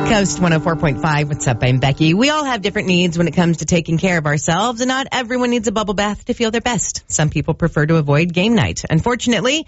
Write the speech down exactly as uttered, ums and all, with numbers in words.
Coast one oh four point five. What's up? I'm Becky. We all have different needs when it comes to taking care of ourselves, and not everyone needs a bubble bath to feel their best. Some people prefer to avoid game night. Unfortunately,